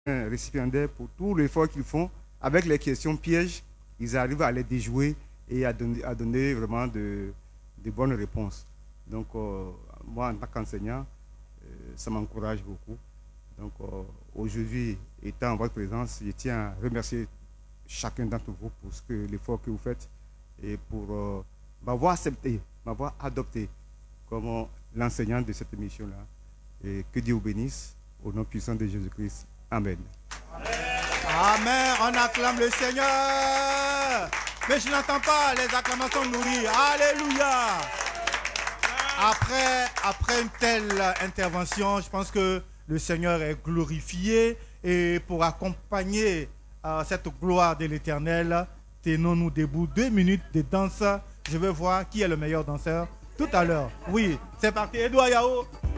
récipiendaires pour tout l'effort qu'ils font. Avec les questions pièges, ils arrivent à les déjouer et à donner vraiment de bonnes réponses. Donc, moi, en tant qu'enseignant, ça m'encourage beaucoup. Donc, aujourd'hui, étant en votre présence, je tiens à remercier chacun d'entre vous pour l'effort que vous faites et pour m'avoir accepté, m'avoir adopté comme l'enseignant de cette émission-là. Et que Dieu vous bénisse au nom puissant de Jésus-Christ. Amen. Amen. On acclame le Seigneur. Mais je n'entends pas les acclamations nourries. Alléluia. Après une telle intervention, je pense que le Seigneur est glorifié. Et pour accompagner cette gloire de l'Éternel, tenons-nous debout 2 minutes de danse. Je veux voir qui est le meilleur danseur tout à l'heure. Oui, c'est parti. Edouard Yao.